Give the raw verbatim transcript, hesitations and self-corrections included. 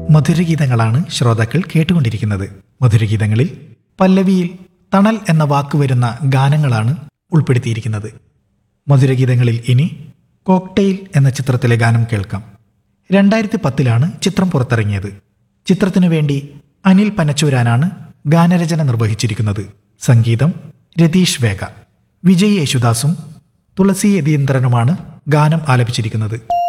മധുരഗീതങ്ങളാണ് ശ്രോതാക്കൾ കേട്ടുകൊണ്ടിരിക്കുന്നത്. മധുരഗീതങ്ങളിൽ പല്ലവിയിൽ തണൽ എന്ന വാക്ക് വരുന്ന ഗാനങ്ങളാണ് ഉൾപ്പെടുത്തിയിരിക്കുന്നത്. മധുരഗീതങ്ങളിൽ ഇനി കോക്ടെയിൽ എന്ന ചിത്രത്തിലെ ഗാനം കേൾക്കാം. രണ്ടായിരത്തി പത്തിലാണ് ചിത്രം പുറത്തിറങ്ങിയത്. ചിത്രത്തിനു വേണ്ടി അനിൽ പനച്ചൂരാനാണ് ഗാനരചന നിർവഹിച്ചിരിക്കുന്നത്. സംഗീതം രതീഷ് വേഗ. വിജയ് യേശുദാസും തുളസി യതീന്ദ്രനുമാണ് ഗാനം ആലപിച്ചിരിക്കുന്നത്.